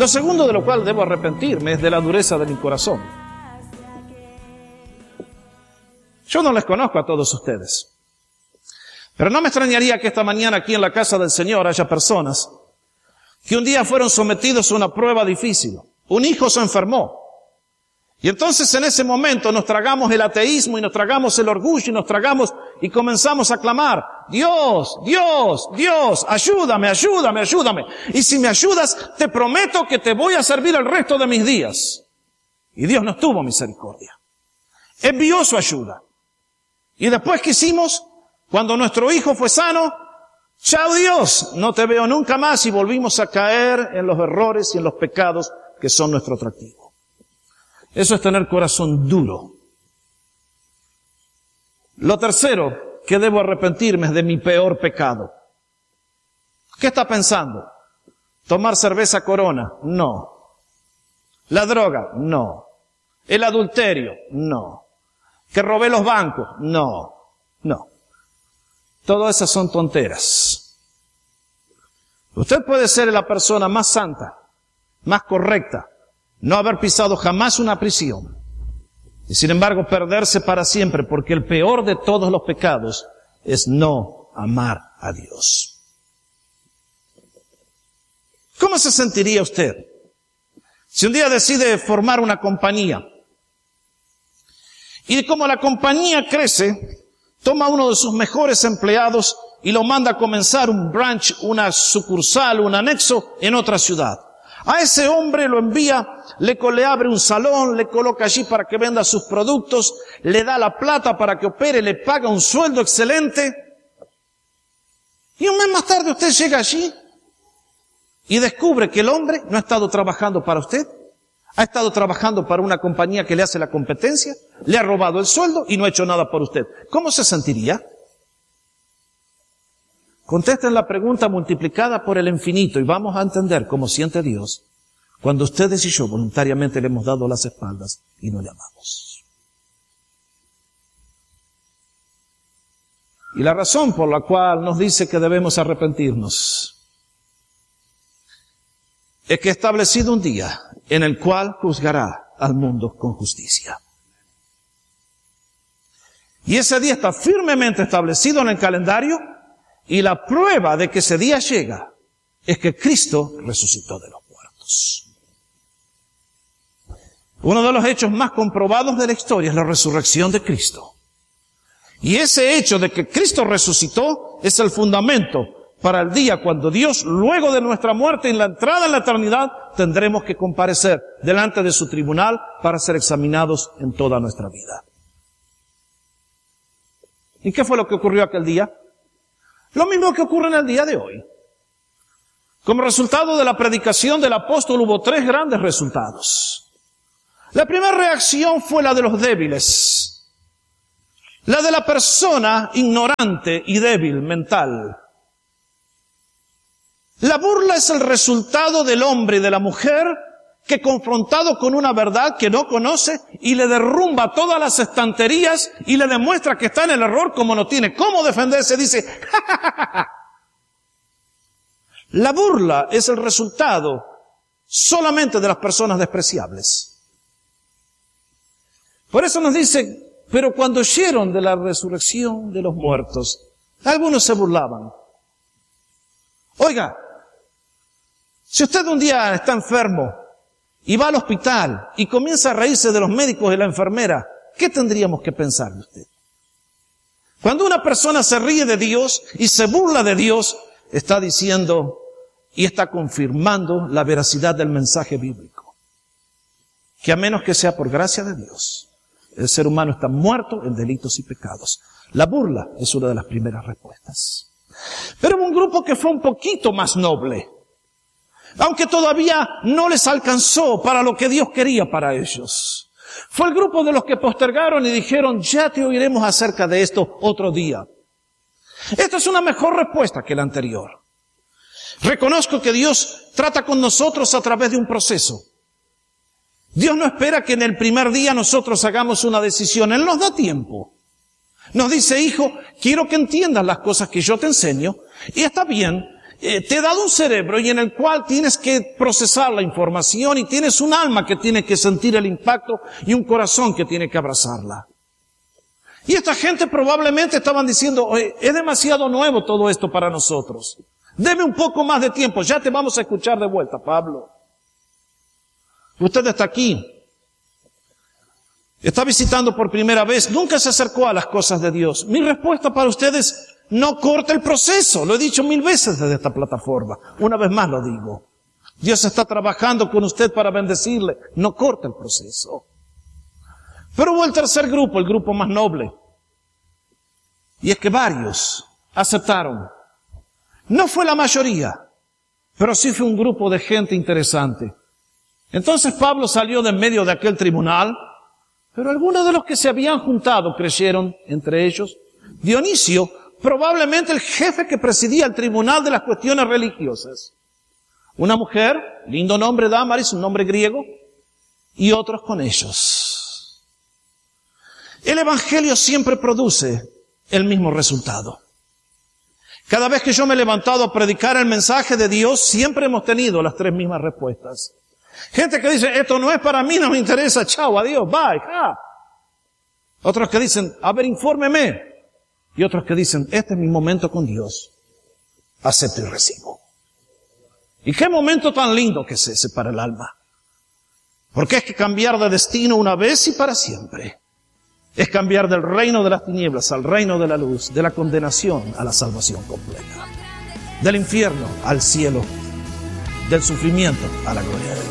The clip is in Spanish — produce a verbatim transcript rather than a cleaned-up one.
Lo segundo de lo cual debo arrepentirme es de la dureza de mi corazón. Yo no les conozco a todos ustedes, pero no me extrañaría que esta mañana aquí en la casa del Señor haya personas que un día fueron sometidos a una prueba difícil. Un hijo se enfermó. Y entonces en ese momento nos tragamos el ateísmo y nos tragamos el orgullo y nos tragamos y comenzamos a clamar, Dios, Dios, Dios, ayúdame, ayúdame, ayúdame. Y si me ayudas, te prometo que te voy a servir el resto de mis días. Y Dios nos tuvo misericordia. Envió su ayuda. Y después, ¿qué hicimos? Cuando nuestro hijo fue sano, chao Dios, no te veo nunca más, y volvimos a caer en los errores y en los pecados que son nuestro atractivo. Eso es tener corazón duro. Lo tercero que debo arrepentirme es de mi peor pecado. ¿Qué está pensando? ¿Tomar cerveza Corona? No. ¿La droga? No. ¿El adulterio? No. ¿Que robé los bancos? No. No. Todas esas son tonteras. Usted puede ser la persona más santa, más correcta, no haber pisado jamás una prisión, y sin embargo perderse para siempre, porque el peor de todos los pecados es no amar a Dios. ¿Cómo se sentiría usted si un día decide formar una compañía? Y como la compañía crece, toma uno de sus mejores empleados y lo manda a comenzar un branch, una sucursal, un anexo en otra ciudad. A ese hombre lo envía, le, le abre un salón, le coloca allí para que venda sus productos, le da la plata para que opere, le paga un sueldo excelente. Y un mes más tarde usted llega allí y descubre que el hombre no ha estado trabajando para usted, ha estado trabajando para una compañía que le hace la competencia, le ha robado el sueldo y no ha hecho nada por usted. ¿Cómo se sentiría? Contesten la pregunta multiplicada por el infinito y vamos a entender cómo siente Dios cuando ustedes y yo voluntariamente le hemos dado las espaldas y no le amamos. Y la razón por la cual nos dice que debemos arrepentirnos es que ha establecido un día en el cual juzgará al mundo con justicia. Y ese día está firmemente establecido en el calendario. Y la prueba de que ese día llega es que Cristo resucitó de los muertos. Uno de los hechos más comprobados de la historia es la resurrección de Cristo. Y ese hecho de que Cristo resucitó es el fundamento para el día cuando Dios, luego de nuestra muerte en la entrada en la eternidad, tendremos que comparecer delante de su tribunal para ser examinados en toda nuestra vida. ¿Y qué fue lo que ocurrió aquel día? Lo mismo que ocurre en el día de hoy. Como resultado de la predicación del apóstol hubo tres grandes resultados. La primera reacción fue la de los débiles. La de la persona ignorante y débil mental. La burla es el resultado del hombre y de la mujer que, confrontado con una verdad que no conoce y le derrumba todas las estanterías y le demuestra que está en el error, como no tiene cómo defenderse, dice, ¡ja, ja, ja, ja! La burla es el resultado solamente de las personas despreciables. Por eso nos dice, pero cuando oyeron de la resurrección de los muertos, algunos se burlaban. Oiga, si usted un día está enfermo y va al hospital y comienza a reírse de los médicos y la enfermera, ¿qué tendríamos que pensar de usted? Cuando una persona se ríe de Dios y se burla de Dios, está diciendo y está confirmando la veracidad del mensaje bíblico. Que a menos que sea por gracia de Dios, el ser humano está muerto en delitos y pecados. La burla es una de las primeras respuestas. Pero hubo un grupo que fue un poquito más noble, aunque todavía no les alcanzó para lo que Dios quería para ellos. Fue el grupo de los que postergaron y dijeron, ya te oiremos acerca de esto otro día. Esta es una mejor respuesta que la anterior. Reconozco que Dios trata con nosotros a través de un proceso. Dios no espera que en el primer día nosotros hagamos una decisión. Él nos da tiempo. Nos dice, hijo, quiero que entiendas las cosas que yo te enseño. Y está bien. eh, te he dado un cerebro y en el cual tienes que procesar la información y tienes un alma que tiene que sentir el impacto y un corazón que tiene que abrazarla. Y esta gente probablemente estaban diciendo, oye, es demasiado nuevo todo esto para nosotros. Deme un poco más de tiempo, ya te vamos a escuchar de vuelta, Pablo. Usted está aquí, está visitando por primera vez, nunca se acercó a las cosas de Dios. Mi respuesta para ustedes, no corte el proceso. Lo he dicho mil veces desde esta plataforma. Una vez más lo digo. Dios está trabajando con usted para bendecirle. No corte el proceso. Pero hubo el tercer grupo, el grupo más noble. Y es que varios aceptaron. No fue la mayoría, pero sí fue un grupo de gente interesante. Entonces Pablo salió de en medio de aquel tribunal, pero algunos de los que se habían juntado creyeron, entre ellos Dionisio, probablemente el jefe que presidía el tribunal de las cuestiones religiosas. Una mujer, lindo nombre, Dámaris, un nombre griego, y otros con ellos. El evangelio siempre produce el mismo resultado. Cada vez que yo me he levantado a predicar el mensaje de Dios, siempre hemos tenido las tres mismas respuestas. Gente que dice, esto no es para mí, no me interesa, chao, adiós, bye, ja. Otros que dicen, a ver, infórmeme. Y otros que dicen, este es mi momento con Dios. Acepto y recibo. Y qué momento tan lindo que es ese para el alma. Porque es que cambiar de destino una vez y para siempre. Es cambiar del reino de las tinieblas al reino de la luz, de la condenación a la salvación completa. Del infierno al cielo, del sufrimiento a la gloria de Dios.